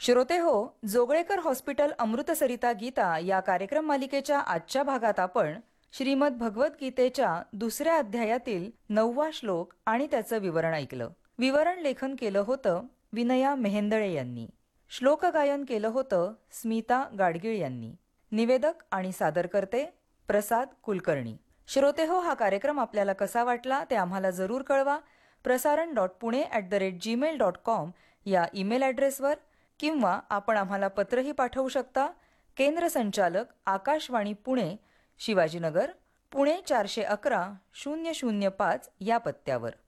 श्रोते हो, जोगळेकर हॉस्पिटल अमृतसरिता गीता या कार्यक्रम मालिकेच्या आजच्या भागात आपण श्रीमद भगवद्गीतेच्या दुसऱ्या अध्यायातील 9वा श्लोक आणि त्याचं विवरण ऐकलं. विवरण लेखन केलं होतं विनया मेहेंदळे यांनी. श्लोक गायन केलं होतं स्मिता गाडगीळ यांनी. निवेदक आणि सादरकर्ते प्रसाद कुलकर्णी. श्रोते हो, हा कार्यक्रम आपल्याला कसा वाटला ते आम्हाला जरूर कळवा. prasaran.pune@gmail.com या ईमेल ॲड्रेसवर, किंवा आपण आम्हाला पत्रही पाठवू शकता. केंद्र संचालक आकाशवाणी पुणे, शिवाजीनगर, पुणे 411 005 या पत्त्यावर.